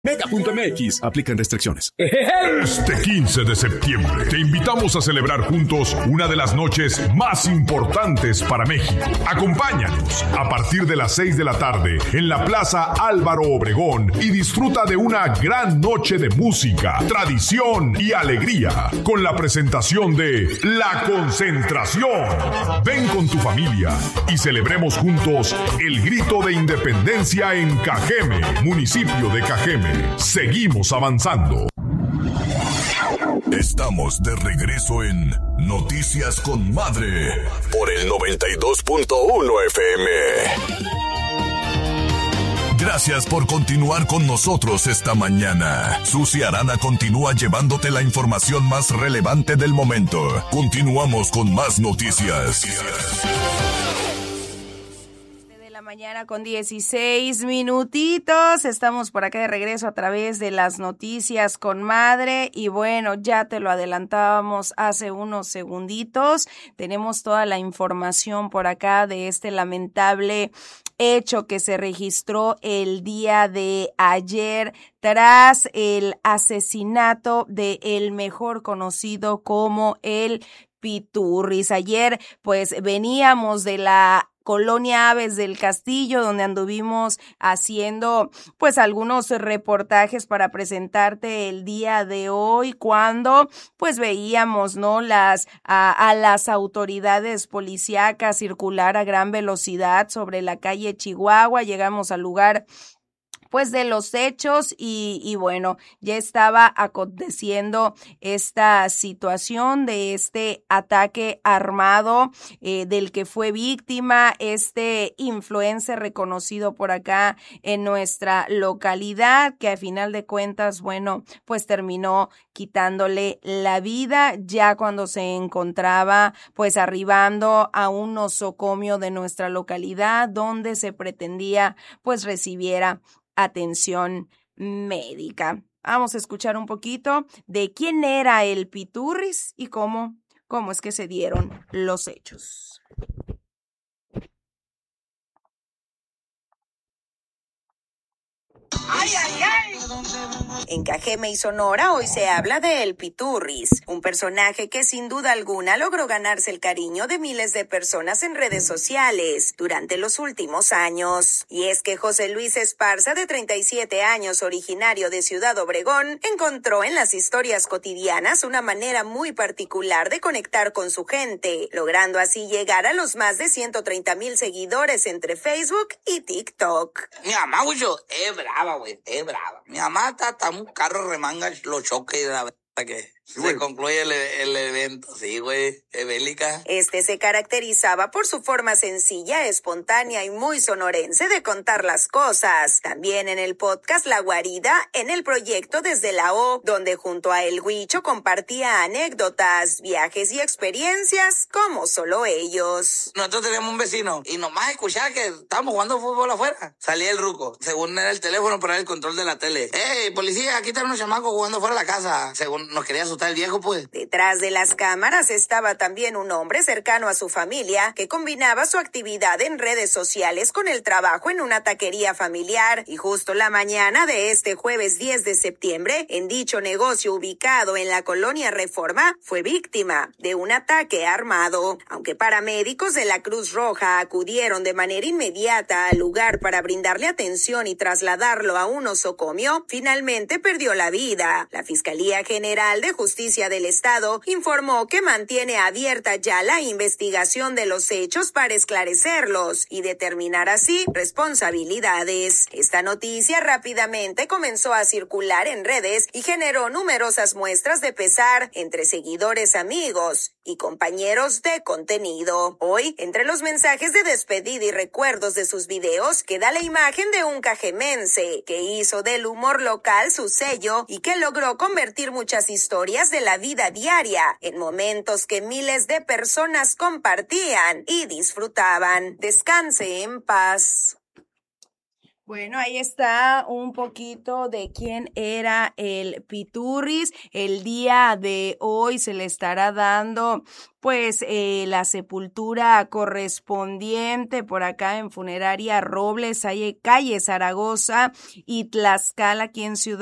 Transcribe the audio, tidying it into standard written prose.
Mega.mx. Aplican restricciones. Este 15 de septiembre te invitamos a celebrar juntos una de las noches más importantes para México. Acompáñanos a partir de las 6 de la tarde en la Plaza Álvaro Obregón y disfruta de una gran noche de música, tradición y alegría con la presentación de La Concentración. Ven con tu familia y celebremos juntos el grito de independencia en Cajeme, municipio de Cajeme. Seguimos avanzando. Estamos de regreso en Noticias con Madre por el 92.1 FM. Gracias por continuar con nosotros esta mañana. Susi Arana continúa llevándote la información más relevante del momento. Continuamos con más noticias. Mañana con 16 minutitos, estamos por acá de regreso a través de las noticias con Madre y bueno, ya te lo adelantábamos hace unos segunditos, tenemos toda la información por acá de este lamentable hecho que se registró el día de ayer tras el asesinato de el mejor conocido como el Piturris. Ayer pues veníamos de la Colonia Aves del Castillo, donde anduvimos haciendo pues algunos reportajes para presentarte el día de hoy, cuando pues veíamos a las autoridades policíacas circular a gran velocidad sobre la calle Chihuahua. Llegamos al lugar pues de los hechos y bueno, ya estaba aconteciendo esta situación de este ataque armado del que fue víctima este influencer reconocido por acá en nuestra localidad, que a final de cuentas, bueno, pues terminó quitándole la vida ya cuando se encontraba pues arribando a un nosocomio de nuestra localidad donde se pretendía pues recibiera atención médica. Vamos a escuchar un poquito de quién era el Piturris y cómo es que se dieron los hechos. ¡Ay, ay, ay! En Cajeme y Sonora hoy se habla de El Piturris, un personaje que sin duda alguna logró ganarse el cariño de miles de personas en redes sociales durante los últimos años. Y es que José Luis Esparza, de 37 años, originario de Ciudad Obregón, encontró en las historias cotidianas una manera muy particular de conectar con su gente, logrando así llegar a los más de 130,000 seguidores entre Facebook y TikTok. Mi mamá, güey, es brava, güey, es brava. Mi mamá está un carro remanga los choques de la verdad que se concluye el evento. Sí, güey, es bélica. Este se caracterizaba por su forma sencilla, espontánea y muy sonorense de contar las cosas. También en el podcast La Guarida, en el proyecto Desde la O, donde junto a El Huicho compartía anécdotas, viajes y experiencias como solo ellos. Nosotros teníamos un vecino y nomás escuchaba que estábamos jugando fútbol afuera. Salía el ruco, según era el teléfono para el control de la tele. ¡Ey, policía, aquí están unos chamacos jugando fuera de la casa! Según nos quería asustar el viejo, pues. Detrás de las cámaras estaba también un hombre cercano a su familia que combinaba su actividad en redes sociales con el trabajo en una taquería familiar, y justo la mañana de este jueves 10 de septiembre, en dicho negocio ubicado en la colonia Reforma, fue víctima de un ataque armado. Aunque paramédicos de la Cruz Roja acudieron de manera inmediata al lugar para brindarle atención y trasladarlo a un nosocomio, finalmente perdió la vida. La Fiscalía General de Justicia del Estado informó que mantiene abierta ya la investigación de los hechos para esclarecerlos y determinar así responsabilidades. Esta noticia rápidamente comenzó a circular en redes y generó numerosas muestras de pesar entre seguidores, amigos y compañeros de contenido. Hoy, entre los mensajes de despedida y recuerdos de sus videos, queda la imagen de un cajemense que hizo del humor local su sello y que logró convertir muchas historias de la vida diaria en momentos que miles de personas compartían y disfrutaban. Descanse en paz. Bueno, ahí está un poquito de quién era el Piturris. El día de hoy se le estará dando pues la sepultura correspondiente por acá en Funeraria Robles, calle Zaragoza y Tlaxcala, aquí en Ciudad